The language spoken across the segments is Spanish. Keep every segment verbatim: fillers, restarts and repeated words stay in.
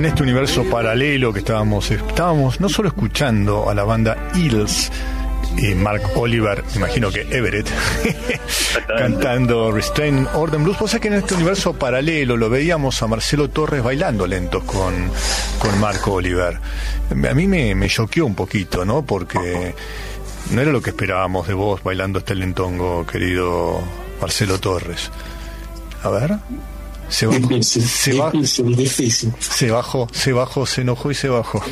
en este universo paralelo que estábamos, estábamos no solo escuchando a la banda Eels y Mark Oliver, imagino que Everett, cantando Restrained Order Blues. Pues es que en este universo paralelo lo veíamos a Marcelo Torres bailando lentos con, con Mark Oliver. A mí me, me choqueó un poquito, ¿no? Porque no era lo que esperábamos de vos bailando este lentongo, querido Marcelo Torres. A ver... Se bajó, difícil, se bajó, difícil, difícil. Se bajó, se bajó, se enojó y se bajó.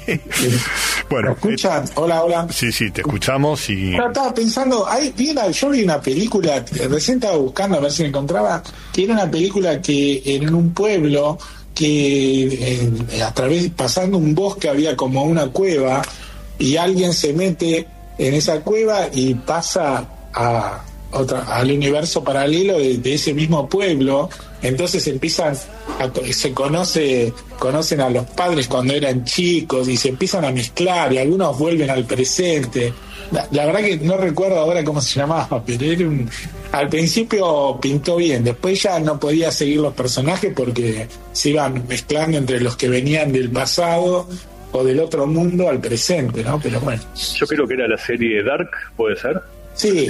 Bueno, ¿me escuchan? Eh, hola, hola. Sí, sí, te escuchamos y... Yo estaba pensando, hay, vi una, yo vi una película, recién estaba buscando a ver si me encontraba, que era una película que en un pueblo, que en, a través, pasando un bosque había como una cueva, y alguien se mete en esa cueva y pasa a... Otra, al universo paralelo de, de ese mismo pueblo. Entonces empiezan a, se conoce conocen a los padres cuando eran chicos y se empiezan a mezclar y algunos vuelven al presente. La, la verdad que no recuerdo ahora cómo se llamaba, pero era un, al principio pintó bien, después ya no podía seguir los personajes porque se iban mezclando entre los que venían del pasado o del otro mundo al presente, ¿no? Pero bueno, yo creo que era la serie Dark, ¿puede ser? Sí.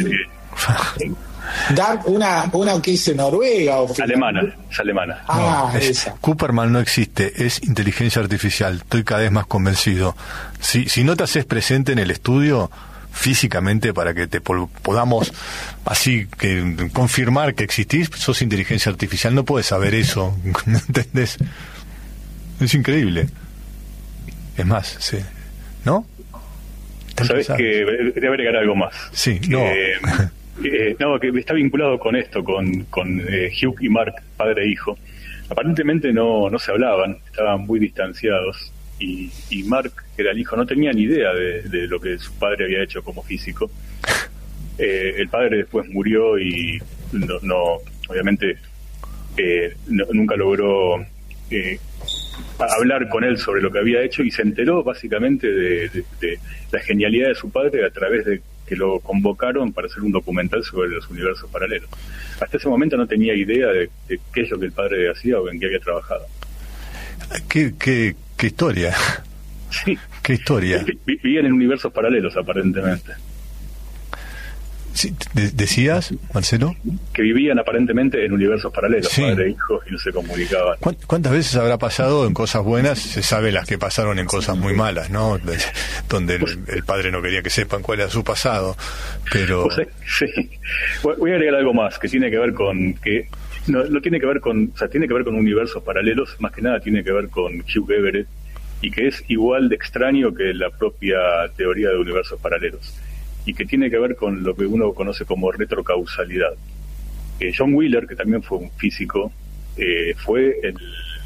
Dark, una, una que hice Noruega o alemana, es alemana. Ah, no, es, esa. Cooperman no existe, es inteligencia artificial. Estoy cada vez más convencido. Si, si no te haces presente en el estudio físicamente para que te pol- podamos así que confirmar que existís, sos inteligencia artificial. No puedes saber eso, ¿entendés? Es increíble. Es más, sí. ¿No? Sabes que debe agregar algo más. Sí, no. Eh, eh, no, que está vinculado con esto, con, con eh, Hugh y Mark, padre e hijo. Aparentemente no, no se hablaban, estaban muy distanciados. Y, y Mark, que era el hijo, no tenía ni idea de, de lo que su padre había hecho como físico. Eh, el padre después murió y no, no obviamente, eh, no, nunca logró eh, hablar con él sobre lo que había hecho y se enteró básicamente de, de, de la genialidad de su padre a través de que lo convocaron para hacer un documental sobre los universos paralelos. Hasta ese momento no tenía idea de, de qué es lo que el padre hacía o en qué había trabajado. ¿Qué, qué, qué historia? Sí. ¿Qué historia? Vivían en universos paralelos, aparentemente. Sí, de- ¿Decías, Marcelo? Que vivían aparentemente en universos paralelos, Sí. padre e hijo, y no se comunicaban. ¿Cuán- ¿Cuántas veces habrá pasado en cosas buenas? Se sabe las que pasaron en cosas muy malas, ¿no? De- donde el, el padre no quería que sepan cuál era su pasado, pero... O sea, sí. Voy a agregar algo más que tiene que ver con que no, no tiene que ver con, o sea, tiene que ver con universos paralelos, más que nada tiene que ver con Hugh Everett y que es igual de extraño que la propia teoría de universos paralelos y que tiene que ver con lo que uno conoce como retrocausalidad. Eh, John Wheeler, que también fue un físico, eh, fue el,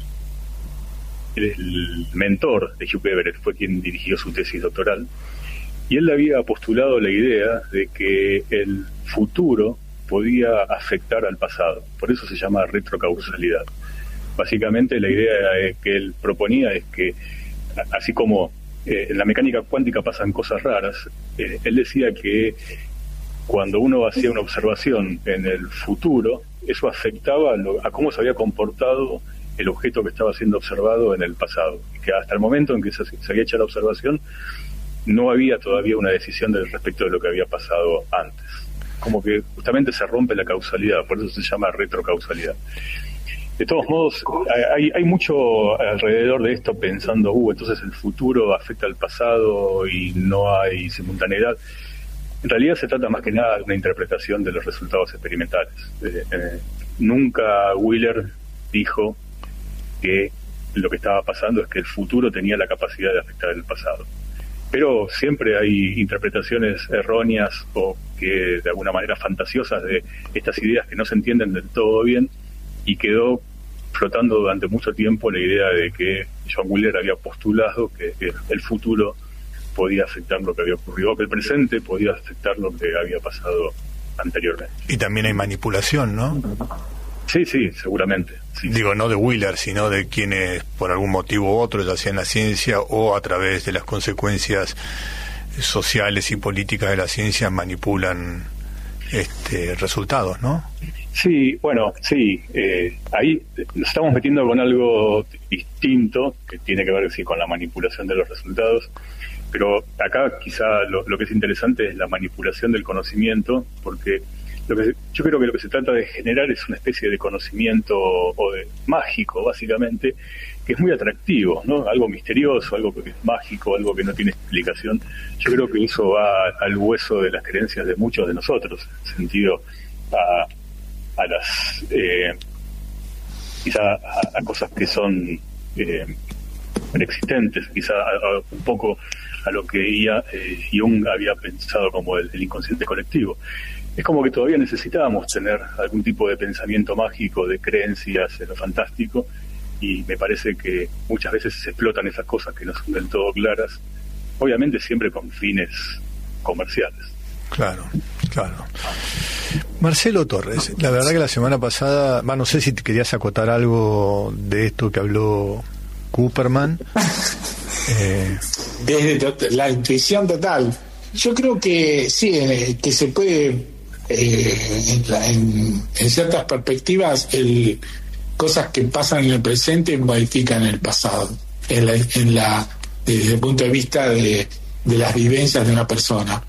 el mentor de Hugh Everett, fue quien dirigió su tesis doctoral, y él había postulado la idea de que el futuro podía afectar al pasado, por eso se llama retrocausalidad. Básicamente la idea que él proponía es que, así como eh, en la mecánica cuántica pasan cosas raras, eh, él decía que cuando uno hacía una observación en el futuro, eso afectaba lo, a cómo se había comportado el objeto que estaba siendo observado en el pasado, y que hasta el momento en que se, se había hecho la observación no había todavía una decisión del respecto de lo que había pasado antes. Como que justamente se rompe la causalidad, por eso se llama retrocausalidad. De todos modos, hay, hay mucho alrededor de esto pensando, uh, entonces el futuro afecta al pasado y no hay simultaneidad. En realidad se trata más que nada de una interpretación de los resultados experimentales. Eh, eh, nunca Wheeler dijo que lo que estaba pasando es que el futuro tenía la capacidad de afectar el pasado. Pero siempre hay interpretaciones erróneas o que de alguna manera fantasiosas de estas ideas que no se entienden del todo bien, y quedó flotando durante mucho tiempo la idea de que John Wheeler había postulado que el futuro podía afectar lo que había ocurrido, o que el presente podía afectar lo que había pasado anteriormente. Y también hay manipulación, ¿no? Sí, sí, seguramente. Sí, Digo, no de Wheeler, sino de quienes por algún motivo u otro, ya sea en la ciencia o a través de las consecuencias sociales y políticas de la ciencia, manipulan este, resultados, ¿no? Sí, bueno, sí, eh, ahí nos estamos metiendo con algo distinto, que tiene que ver sí, con la manipulación de los resultados, pero acá quizá lo, lo que es interesante es la manipulación del conocimiento, porque lo que se, yo creo que lo que se trata de generar es una especie de conocimiento o de mágico, básicamente, que es muy atractivo, ¿no? Algo misterioso, algo que es mágico, algo que no tiene explicación. Yo creo que eso va al hueso de las creencias de muchos de nosotros, en el sentido a a las eh, quizá a, a cosas que son eh, inexistentes, quizá a, a un poco a lo que ella, eh, Jung había pensado como el, el inconsciente colectivo. Es como que todavía necesitábamos tener algún tipo de pensamiento mágico, de creencias en lo fantástico, y me parece que muchas veces se explotan esas cosas que no son del todo claras, obviamente siempre con fines comerciales. Claro, claro. Marcelo Torres, la verdad que la semana pasada, bah, no sé si te querías acotar algo de esto que habló Cooperman. eh... Desde to- la intuición total. Yo creo que sí, eh, que se puede, eh, en, la, en, en ciertas perspectivas, el, cosas que pasan en el presente modifican el pasado, en la, en la, desde el punto de vista de, de las vivencias de una persona.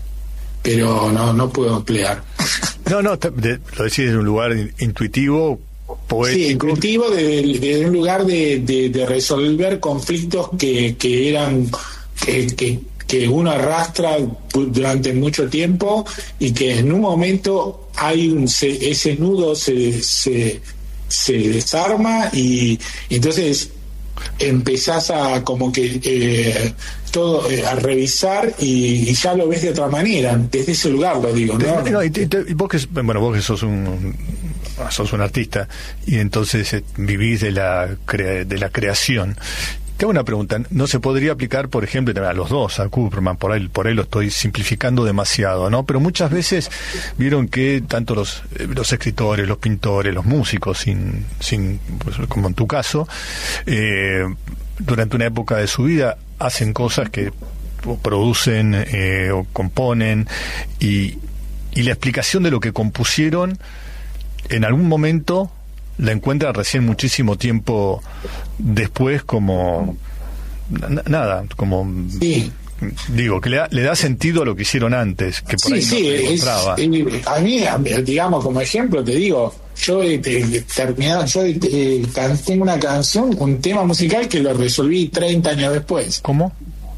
Pero no no puedo emplear. No, no, te, de, lo decís en un lugar intuitivo, poético. Sí, intuitivo, desde de un lugar de, de, de resolver conflictos que, que eran que, que, que uno arrastra durante mucho tiempo y que en un momento hay un se, ese nudo se, se, se desarma y, y entonces empezás a como que eh, todo eh, a revisar y, y ya lo ves de otra manera, desde ese lugar lo digo, ¿no? no y, te, y vos que bueno vos que sos un sos un artista y entonces eh, vivís de la crea, de la creación. Te hago una pregunta, ¿no se podría aplicar, por ejemplo, a los dos, a Cooperman, por ahí, por ahí lo estoy simplificando demasiado, ¿no? Pero muchas veces vieron que tanto los los escritores, los pintores, los músicos, sin, sin pues, como en tu caso, eh, durante una época de su vida hacen cosas que producen eh, o componen y, y la explicación de lo que compusieron en algún momento la encuentra recién muchísimo tiempo después como n- nada, como sí. Digo, que le da, le da sentido a lo que hicieron antes, que por sí, ahí sí, no se es, encontraba. Es, a mí, digamos, como ejemplo, te digo, yo he terminado, yo eh, tengo una canción, un tema musical que lo resolví treinta años después. ¿Cómo?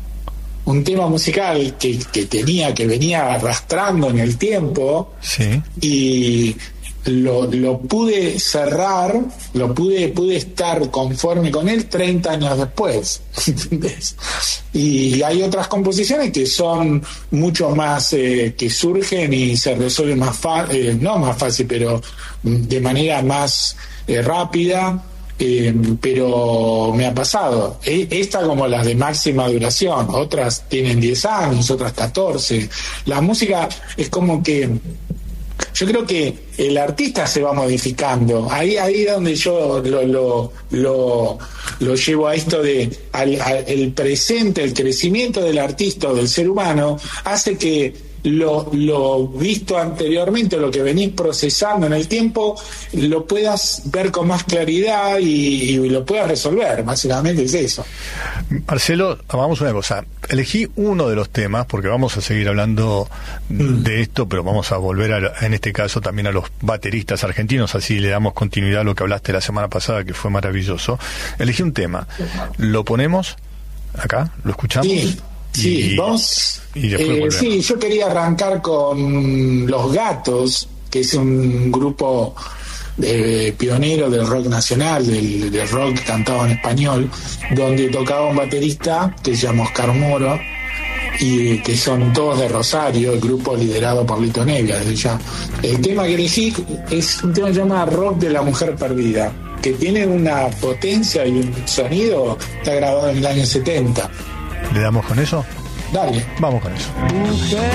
Un tema musical que, que tenía, que venía arrastrando en el tiempo, sí. y lo, lo pude cerrar, lo pude, pude estar conforme con él treinta años después, ¿entendés? Y hay otras composiciones que son mucho más, eh, que surgen y se resuelven más fácil, eh, no más fácil, pero de manera más eh, rápida. Eh, pero me ha pasado. E- esta como las de máxima duración, otras tienen diez años, otras catorce. La música es como que yo creo que el artista se va modificando. Ahí ahí es donde yo lo lo, lo, lo llevo a esto de al, al, el presente, el crecimiento del artista o del ser humano hace que Lo, lo visto anteriormente, lo que venís procesando en el tiempo, lo puedas ver con más claridad y, y lo puedas resolver. Básicamente es eso. Marcelo, vamos a una cosa. Elegí uno de los temas, porque vamos a seguir hablando mm. de esto, pero vamos a volver, a, en este caso, también a los bateristas argentinos, así le damos continuidad a lo que hablaste la semana pasada, que fue maravilloso. Elegí un tema. ¿Lo ponemos acá? ¿Lo escuchamos? Sí. Sí, y, vos, y eh, sí, yo quería arrancar con Los Gatos, que es un grupo de, pionero del rock nacional, del, del rock cantado en español, donde tocaba un baterista que se llama Oscar Moro, y que son todos de Rosario, el grupo liderado por Lito Nevia desde ya. El tema que elegí es un tema que se llama Rock de la Mujer Perdida, que tiene una potencia y un sonido, está grabado en el año setenta. ¿Le damos con eso? Dale. Vamos con eso.